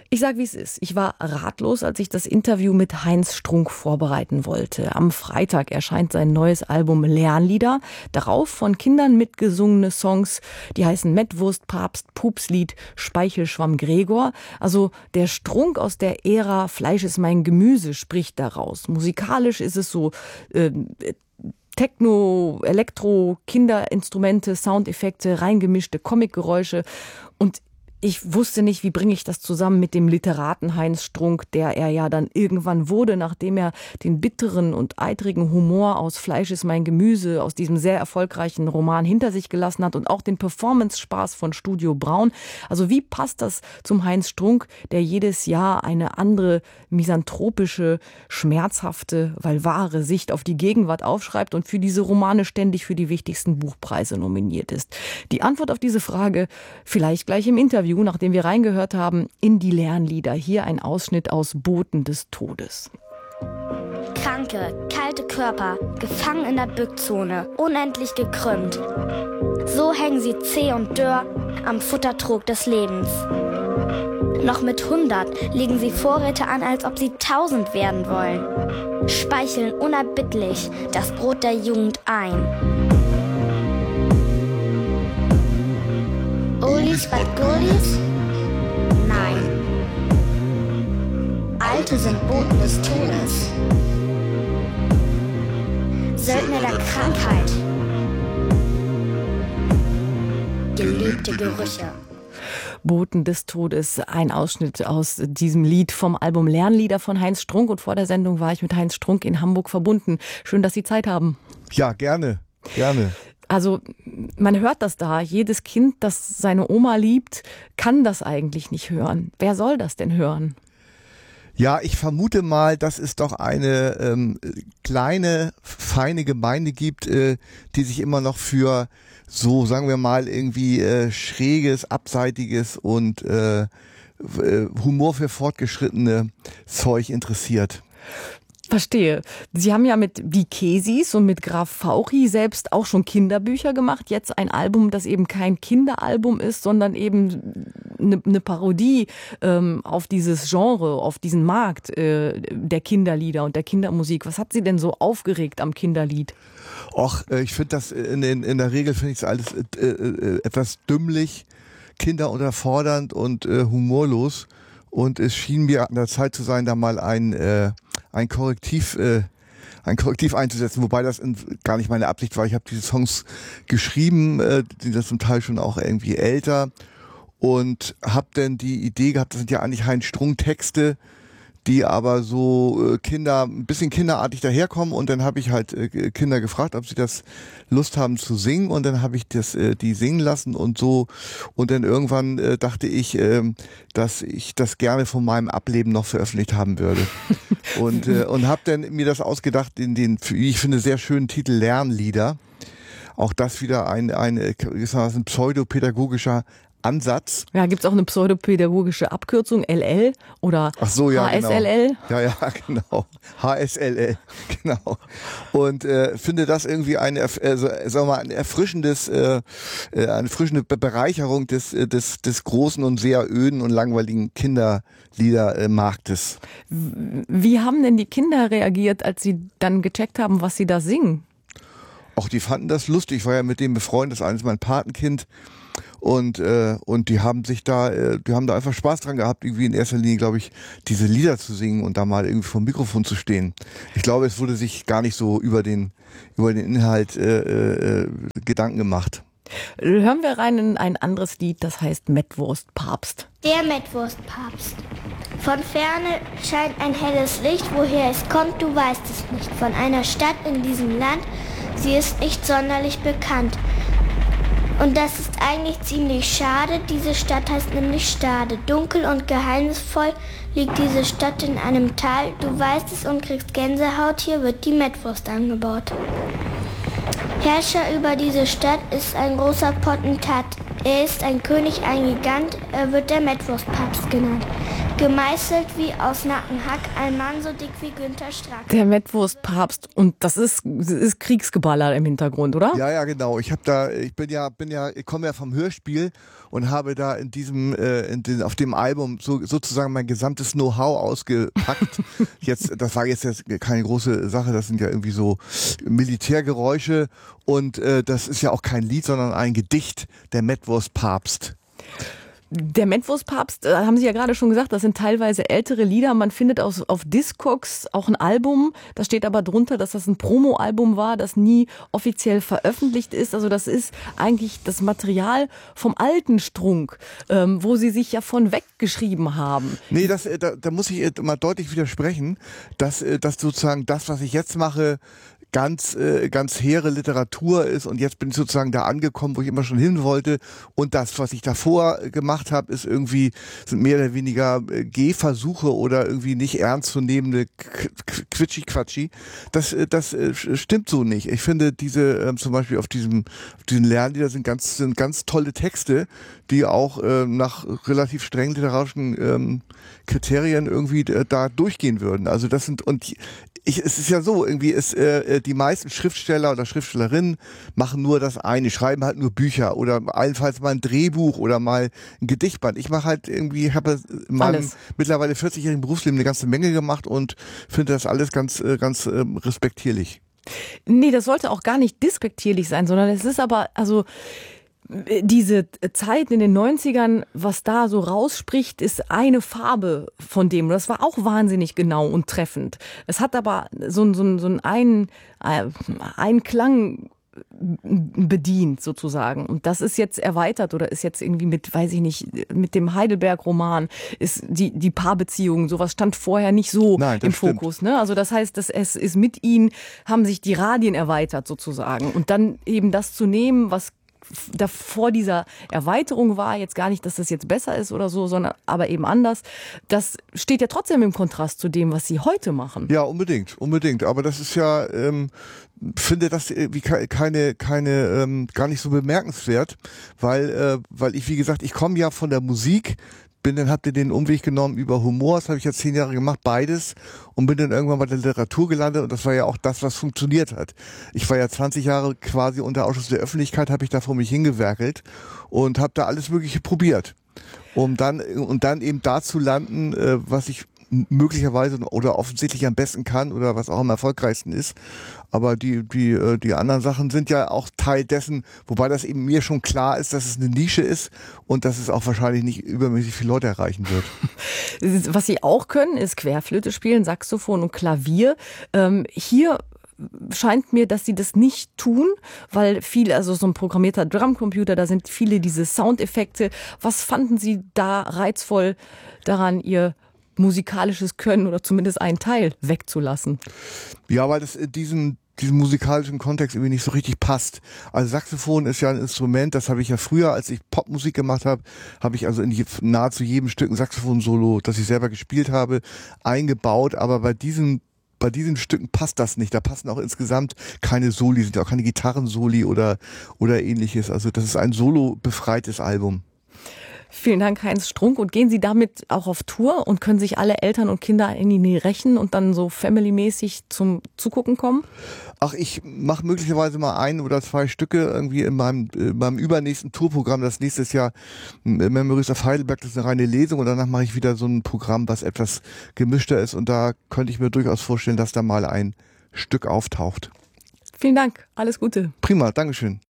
Ich sag, wie es ist. Ich war ratlos, als ich das Interview mit Heinz Strunk vorbereiten wollte. Am Freitag erscheint sein neues Album Lernlieder. Darauf von Kindern mitgesungene Songs, die heißen Mettwurst, Papst, Pupslied, Speichelschwamm Gregor. Also der Strunk aus der Ära Fleisch ist mein Gemüse spricht daraus. Musikalisch ist es so Techno, Elektro, Kinderinstrumente, Soundeffekte, reingemischte Comicgeräusche. Und ich wusste nicht, wie bringe ich das zusammen mit dem Literaten Heinz Strunk, der er ja dann irgendwann wurde, nachdem er den bitteren und eitrigen Humor aus Fleisch ist mein Gemüse, aus diesem sehr erfolgreichen Roman hinter sich gelassen hat und auch den Performance-Spaß von Studio Braun. Also wie passt das zum Heinz Strunk, der jedes Jahr eine andere misanthropische, schmerzhafte, weil wahre Sicht auf die Gegenwart aufschreibt und für diese Romane ständig für die wichtigsten Buchpreise nominiert ist? Die Antwort auf diese Frage vielleicht gleich im Interview, nachdem wir reingehört haben in die Lernlieder. Hier ein Ausschnitt aus Boten des Todes. Kranke, kalte Körper, gefangen in der Bückzone, unendlich gekrümmt. So hängen sie zäh und dürr am Futtertrog des Lebens. Noch mit 100 legen sie Vorräte an, als ob sie 1000 werden wollen. Speicheln unerbittlich das Brot der Jugend ein. Oldies but Goldies? Nein. Alte sind Boten des Todes. Söldner der Krankheit. Gelebte Gerüche. Boten des Todes, ein Ausschnitt aus diesem Lied vom Album Lernlieder von Heinz Strunk. Und vor der Sendung war ich mit Heinz Strunk in Hamburg verbunden. Schön, dass Sie Zeit haben. Ja, gerne, gerne. Also man hört das da. Jedes Kind, das seine Oma liebt, kann das eigentlich nicht hören. Wer soll das denn hören? Ja, ich vermute mal, dass es doch eine kleine, feine Gemeinde gibt, die sich immer noch für so, sagen wir mal, irgendwie schräges, abseitiges und Humor für Fortgeschrittene Zeug interessiert. Verstehe. Sie haben ja mit Die Kesis und mit Graf Fauchi selbst auch schon Kinderbücher gemacht. Jetzt ein Album, das eben kein Kinderalbum ist, sondern eben eine Parodie auf dieses Genre, auf diesen Markt der Kinderlieder und der Kindermusik. Was hat Sie denn so aufgeregt am Kinderlied? Och, ich finde das in der Regel finde ich es alles etwas dümmlich, kinderunterfordernd und humorlos. Und es schien mir an der Zeit zu sein, da mal ein Korrektiv einzusetzen, wobei das gar nicht meine Absicht war. Ich habe diese Songs geschrieben, die sind zum Teil schon auch irgendwie älter und habe dann die Idee gehabt, das sind ja eigentlich Heinz Strunk Texte, die aber so ein bisschen kinderartig daherkommen, und dann habe ich halt Kinder gefragt, ob sie das Lust haben zu singen, und dann habe ich die singen lassen und so, und dann irgendwann dachte ich, dass ich das gerne von meinem Ableben noch veröffentlicht haben würde und habe dann mir das ausgedacht in den, wie ich finde, sehr schönen Titel Lernlieder. Auch das wieder ein pseudopädagogischer Ansatz. Ja, gibt es auch eine pseudopädagogische Abkürzung, LL oder so, ja, HSLL? Genau. Ja, genau. HSLL, genau. Und finde das irgendwie eine erfrischende Bereicherung des großen und sehr öden und langweiligen Kinderliedermarktes. Wie haben denn die Kinder reagiert, als sie dann gecheckt haben, was sie da singen? Auch die fanden das lustig. Ich war ja mit dem befreundet, das eine ist mein Patenkind. Und die haben da einfach Spaß dran gehabt, irgendwie in erster Linie, glaube ich, diese Lieder zu singen und da mal irgendwie vor dem Mikrofon zu stehen. Ich glaube, es wurde sich gar nicht so über den Inhalt Gedanken gemacht. Hören wir rein in ein anderes Lied, das heißt Mettwurst Papst. Der Mettwurst Papst. Von ferne scheint ein helles Licht, woher es kommt, du weißt es nicht. Von einer Stadt in diesem Land, sie ist nicht sonderlich bekannt. Und das ist eigentlich ziemlich schade, diese Stadt heißt nämlich Stade. Dunkel und geheimnisvoll liegt diese Stadt in einem Tal. Du weißt es und kriegst Gänsehaut, hier wird die Mettwurst angebaut. Herrscher über diese Stadt ist ein großer Potentat. Er ist ein König, ein Gigant, er wird der Mettwurstpapst genannt. gemeißelt wie aus Nackenhack, ein Mann so dick wie Günter Strack. Der Mettwurst-Papst. Und das ist Kriegsgeballer im Hintergrund, oder? Ja, genau. Ich komme ja vom Hörspiel und habe da auf dem Album sozusagen mein gesamtes Know-how ausgepackt. Das war jetzt keine große Sache, das sind ja irgendwie so Militärgeräusche und das ist ja auch kein Lied, sondern ein Gedicht, der Mettwurst-Papst. Der Mettwurst-Papst, haben Sie ja gerade schon gesagt, das sind teilweise ältere Lieder. Man findet auf Discogs auch ein Album. Da steht aber drunter, dass das ein Promo-Album war, das nie offiziell veröffentlicht ist. Also das ist eigentlich das Material vom alten Strunk, wo Sie sich ja von weggeschrieben haben. Nee, da muss ich mal deutlich widersprechen, dass sozusagen das, was ich jetzt mache, ganz hehre Literatur ist und jetzt bin ich sozusagen da angekommen, wo ich immer schon hin wollte und das, was ich davor gemacht habe, sind mehr oder weniger Gehversuche oder irgendwie nicht ernstzunehmende Quitschi-Quatschi. Das stimmt so nicht. Ich finde zum Beispiel auf diesen Lernlieder sind ganz tolle Texte, die auch nach relativ strengen literarischen Kriterien irgendwie da durchgehen würden. Also das sind es ist ja so, irgendwie die meisten Schriftsteller oder Schriftstellerinnen machen nur das eine, schreiben halt nur Bücher oder allenfalls mal ein Drehbuch oder mal ein Gedichtband. Ich mache halt irgendwie, habe in meinem mittlerweile 40-jährigen Berufsleben eine ganze Menge gemacht und finde das alles ganz respektierlich. Nee, das sollte auch gar nicht despektierlich sein, sondern es ist aber, also diese Zeit in den 90ern, was da so rausspricht, ist eine Farbe von dem. Das war auch wahnsinnig genau und treffend. Es hat aber so einen Klang bedient sozusagen. Und das ist jetzt erweitert oder ist jetzt irgendwie mit dem Heidelberg-Roman ist die Paarbeziehung, sowas stand vorher nicht so im Fokus. Ne? Also das heißt, es ist mit ihnen, haben sich die Radien erweitert sozusagen. Und dann eben das zu nehmen, was da vor dieser Erweiterung war, jetzt gar nicht, dass das jetzt besser ist oder so, sondern aber eben anders. Das steht ja trotzdem im Kontrast zu dem, was Sie heute machen. Ja, unbedingt. Aber das ist ja, finde das irgendwie gar nicht so bemerkenswert, weil ich, wie gesagt, ich komme ja von der Musik, habt ihr den Umweg genommen über Humor, das habe ich ja 10 Jahre gemacht, beides, und bin dann irgendwann bei der Literatur gelandet und das war ja auch das, was funktioniert hat. Ich war ja 20 Jahre quasi unter Ausschluss der Öffentlichkeit, habe ich da vor mich hingewerkelt und habe da alles Mögliche probiert, um dann eben da zu landen, was ich möglicherweise oder offensichtlich am besten kann oder was auch am erfolgreichsten ist. Aber die anderen Sachen sind ja auch Teil dessen, wobei das eben mir schon klar ist, dass es eine Nische ist und dass es auch wahrscheinlich nicht übermäßig viele Leute erreichen wird. Was Sie auch können, ist Querflöte spielen, Saxophon und Klavier. Hier scheint mir, dass Sie das nicht tun, weil also so ein programmierter Drumcomputer, da sind viele diese Soundeffekte. Was fanden Sie da reizvoll daran, Ihr musikalisches Können oder zumindest einen Teil wegzulassen? Ja, weil das in diesem musikalischen Kontext irgendwie nicht so richtig passt. Also Saxophon ist ja ein Instrument, das habe ich ja früher, als ich Popmusik gemacht habe, habe ich also in nahezu jedem Stück ein Saxophon-Solo, das ich selber gespielt habe, eingebaut, aber bei diesen Stücken passt das nicht. Da passen auch insgesamt keine Soli, sind auch keine Gitarrensoli oder ähnliches. Also das ist ein solo-befreites Album. Vielen Dank, Heinz Strunk. Und gehen Sie damit auch auf Tour und können sich alle Eltern und Kinder in Ihnen rächen und dann so family-mäßig zum Zugucken kommen? Ach, ich mache möglicherweise mal 1 oder 2 Stücke irgendwie in meinem übernächsten Tourprogramm. Das nächstes Jahr Memories of Heidelberg, das ist eine reine Lesung und danach mache ich wieder so ein Programm, was etwas gemischter ist und da könnte ich mir durchaus vorstellen, dass da mal ein Stück auftaucht. Vielen Dank, alles Gute. Prima, Dankeschön.